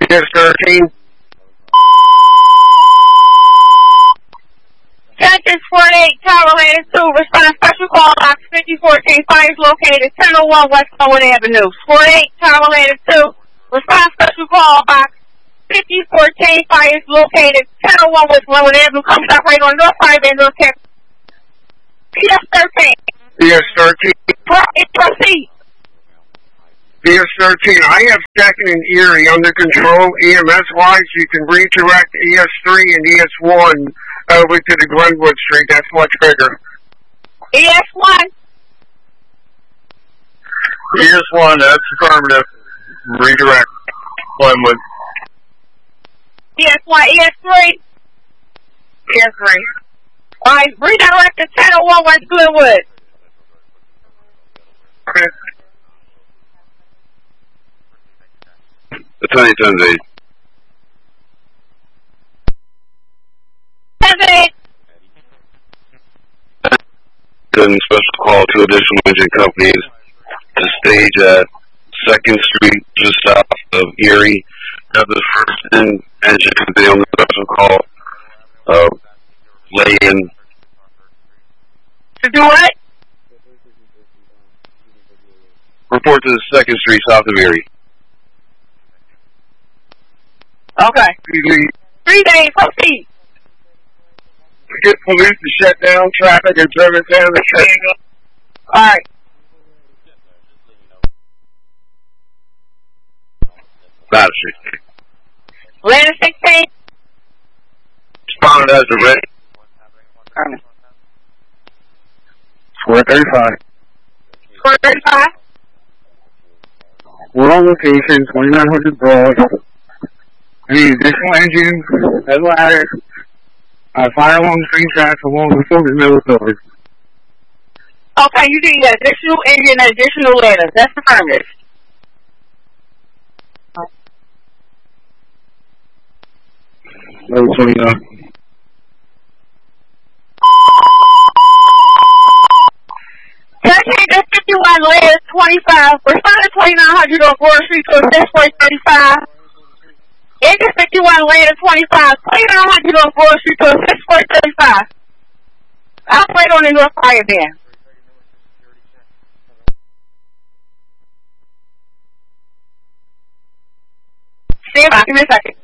CS13. Judges 48, Tower Lane 2, respond special call box 5014, fires located 1001 West Owen Avenue. 48, Tower Lane 2, respond special call box 5014, fires located 1001 West Owen Avenue. Comes operate on North 5 and North 10. PS13. CS13. Proceed. ES13, I have second and Erie under control. EMS-wise, you can redirect ES3 and ES1 over to the Glenwood Street. That's much bigger. ES1. ES1, that's affirmative. Redirect Glenwood. ES1, ES3. ES3. Alright, redirect to 1001 West Glenwood. Okay. Attorney 10-8. 10-8. Then special call to additional engine companies to stage at 2nd Street, just south of Erie. Have the first engine company on the special call lay in. To do what? Report to the 2nd Street, south of Erie. Okay. 3 days, proceed. Get police to shut down traffic and turn it down the train. Alright. Battery Street. Atlanta 16. Responded as a red. 435. 435. We're on location, 2900 Broad. I need additional engines, a ladder, fire along the train tracks along the Silver Military. Okay, you need additional engine and additional letters. That's affirmative. Level 29. Just 51 letters 25. Respond to 2900 on Border Street to assist 35. Engine 51 letter 25. 2900 on Border Street to assist 35. Operate on the North Fire then. Stand by, give me a second.